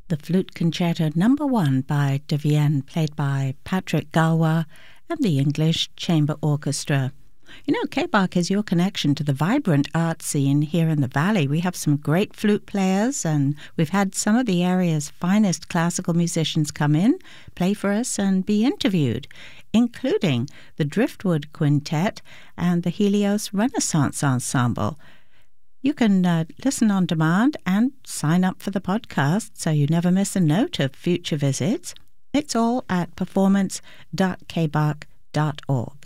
the Flute Concerto No. 1 by de Vienne, played by Patrick Galwa and the English Chamber Orchestra. You know, KBARC is your connection to the vibrant art scene here in the Valley. We have some great flute players, and we've had some of the area's finest classical musicians come in, play for us, and be interviewed, including the Driftwood Quintet and the Helios Renaissance Ensemble. You can listen on demand and sign up for the podcast so you never miss a note of future visits. It's all at performance.kbark.org.